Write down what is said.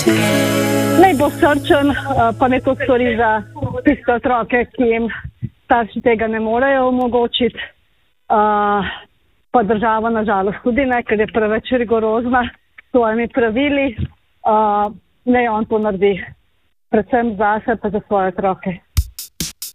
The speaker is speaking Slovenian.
Naj bo srčen, pa ne to stori za tiste otroke, ki jim starši tega ne morejo omogočiti. Pa država nažalost tudi ne, ker je preveč rigorozna s svojimi pravili. Naj on to naredi predvsem zase pa za svoje otroke.